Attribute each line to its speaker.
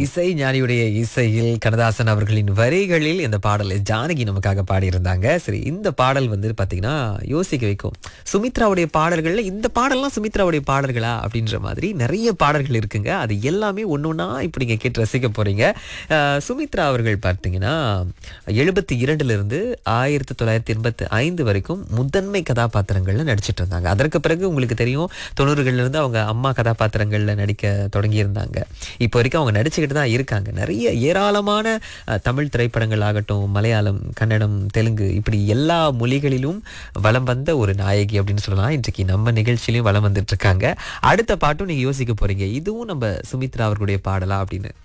Speaker 1: இசை ஞானியுடைய இசையில் கண்ணதாசன் அவர்களின் வரிகளில் இந்த பாடலை ஜானகி நமக்காக பாடியிருந்தாங்க. சரி, இந்த பாடல் வந்து பாத்தீங்கன்னா யோசிக்க வைக்கும். சுமித்ராவுடைய பாடல்கள்ல இந்த பாடல்லாம் சுமித்ராவுடைய பாடல்களா அப்படின்ற மாதிரி நிறைய பாடல்கள் இருக்குங்க. அது எல்லாமே ஒன்னொன்னா இப்ப நீங்க கேட்டு ரசிக்க போறீங்க. சுமித்ரா அவர்கள் பார்த்தீங்கன்னா 72 இருந்து 1985 வரைக்கும் முதன்மை கதாபாத்திரங்கள்ல நடிச்சிட்டு இருந்தாங்க. அதற்கு பிறகு உங்களுக்கு தெரியும் 90கள்ல இருந்து அவங்க அம்மா கதாபாத்திரங்கள்ல நடிக்க தொடங்கி இருந்தாங்க. இப்போ வரைக்கும் அவங்க நடிச்சுக்கிட்டு தான் இருக்காங்க. நிறைய ஏராளமான தமிழ் திரைப்படங்கள் ஆகட்டும், மலையாளம், கன்னடம், தெலுங்கு இப்படி எல்லா மொழிகளிலும் வலம் வந்த ஒரு நாயகி அப்படின்னு சொல்லலாம். இன்றைக்கு நம்ம நிகழ்ச்சியிலையும் வலம் வந்துட்டு இருக்காங்க. அடுத்த பாட்டும் நீங்க யோசிக்க போறீங்க, இதுவும் நம்ம சுமித்ரா அவர்களுடைய பாடலா அப்படின்னு.